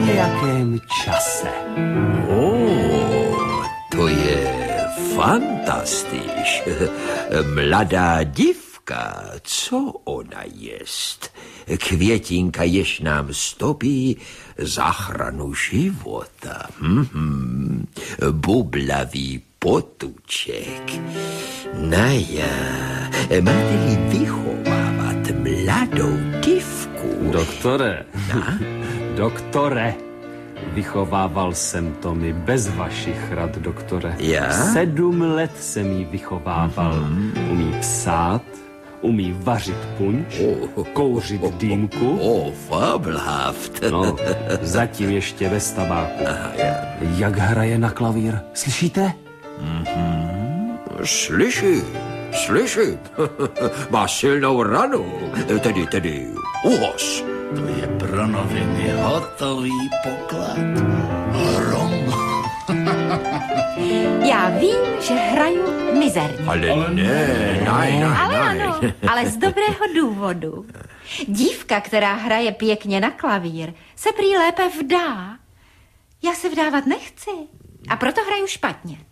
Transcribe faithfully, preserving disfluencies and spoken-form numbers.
nějakém čase. Oh, to je fantastisch. Mladá divka, co ona jest? Květinka, jež nám stopí záchranu života. Mm-hmm. Bublavý potuček. Naja, máte-li vychovávat mladou divku? Doktore, doktore, vychovával jsem Tommy bez vašich rad, doktore. Já? Sedm let jsem jí vychovával. Mm-hmm. Umí psát, umí vařit punč, oh, kouřit dýmku. Oh, fabelhaft. No, zatím ještě bez tabáku. Aha, já. Jak hraje na klavír, slyšíte? Mm-hmm. Slyším, slyším. Má silnou ranu, tedy, tedy uhos. To je pro noviny hotový poklad. Hrom. Já vím, že hraju mizerně. Ale, ale ne, ne, ne, ne. Ale ano, ale z dobrého důvodu. Dívka, která hraje pěkně na klavír, se prý lépe vdá. Já se vdávat nechci a proto hraju špatně.